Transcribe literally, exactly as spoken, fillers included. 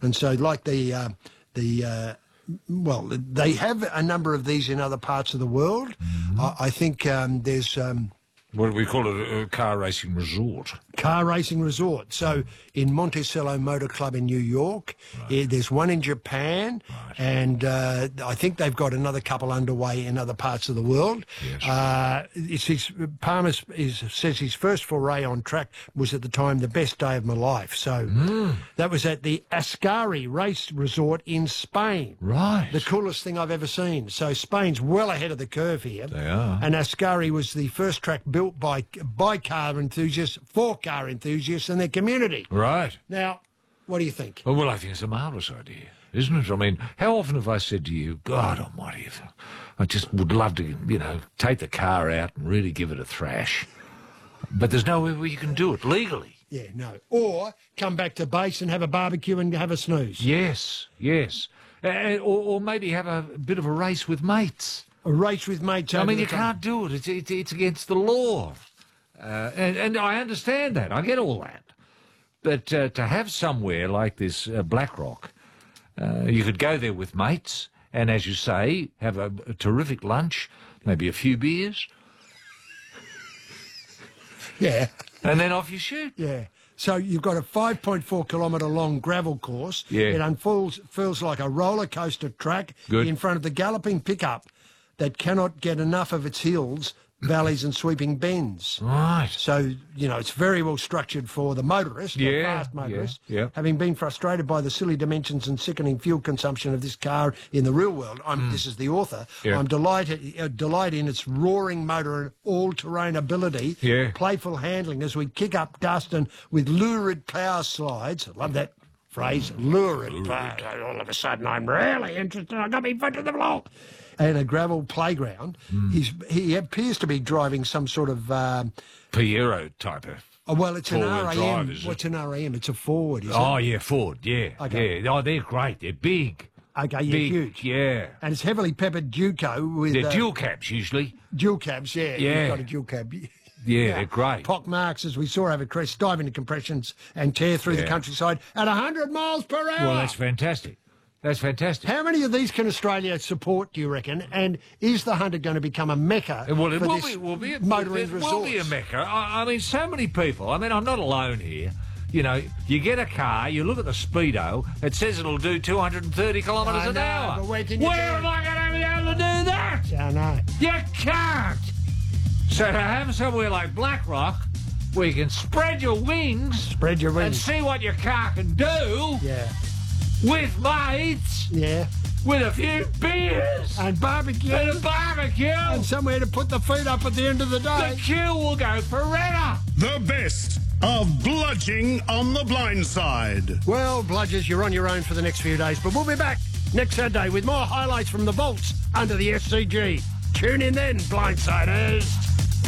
And so like the, uh, the uh, well, they have a number of these in other parts of the world. Mm-hmm. I, I think um, there's... Um, What do we call it? A car racing resort. Car racing resort. So in Monticello Motor Club in New York, right. yeah, there's one in Japan, right. and uh, I think they've got another couple underway in other parts of the world. Yes. Uh, it's his, Palmer is, says his first foray on track was at the time the best day of my life. So mm. that was at the Ascari Race Resort in Spain. Right. The coolest thing I've ever seen. So Spain's well ahead of the curve here. They are. And Ascari was the first track built by by car enthusiasts, for car enthusiasts and their community. Right. Now, what do you think? Oh, well, I think it's a marvellous idea, isn't it? I mean, how often have I said to you, God almighty, I just would love to, you know, take the car out and really give it a thrash. But there's nowhere where you can do it legally. Yeah, no. Or come back to base and have a barbecue and have a snooze. Yes, yes. Uh, or, or maybe have a bit of a race with mates. A race with mates. I mean, you time. can't do it. It's, it's, it's against the law. Uh, and, and I understand that. I get all that. But uh, to have somewhere like this uh, Blackrock, uh, you could go there with mates and, as you say, have a, a terrific lunch, maybe a few beers. Yeah. And then off you shoot. Yeah. So you've got a five point four kilometre long gravel course. Yeah. It unfolds, feels like a roller coaster track Good. in front of the galloping pickup that cannot get enough of its hills, valleys and sweeping bends. Right. So, you know, it's very well structured for the motorist, Yeah, the fast motorist. yeah, yeah. Having been frustrated by the silly dimensions and sickening fuel consumption of this car in the real world, I'm, mm. this is the author, Yeah. I'm delighted, uh, delight in its roaring motor and all-terrain ability, Yeah. playful handling as we kick up dust and with lurid power slides. I love that phrase, lurid, lurid. Power. All of a sudden, I'm really interested. I got me foot to the floor. And a gravel playground. Mm. He's he appears to be driving some sort of um, Piero type of. Oh, well, it's an R A M. Drive, is What's it? an R A M? It's a Ford, is oh, it? yeah, Ford, yeah. Okay. Yeah. Oh, they're great. They're big. Okay, yeah, big, huge. Yeah. And it's heavily peppered Duco with... They're uh, dual cabs, usually. Dual cabs, yeah. Yeah. You've got a dual cab. Yeah, yeah, they're great. Pock marks, as we saw over Crest, dive into compressions and tear through yeah. the countryside at one hundred miles per hour. Well, that's fantastic. That's fantastic. How many of these can Australia support, do you reckon? And is the Hunter going to become a mecca well, it for will this be, will be a, motoring it resource? will be a mecca. I, I mean, so many people. I mean, I'm not alone here. You know, you get a car, you look at the speedo, it says it'll do two hundred thirty kilometres I an know, hour. but where can you where do am it? I going to be able to do that? I know. You can't. So to have somewhere like Blackrock, where you can spread your wings, Spread your and wings. see what your car can do Yeah. with mates, Yeah. with a few beers And barbecue. and a barbecue, And somewhere to put the feet up at the end of the day. the queue will go forever. The best of Bludging on the Blind Side. Well, Bludgers, you're on your own for the next few days, but we'll be back next Saturday with more highlights from the vaults under the S C G. Tune in then, Blindsiders.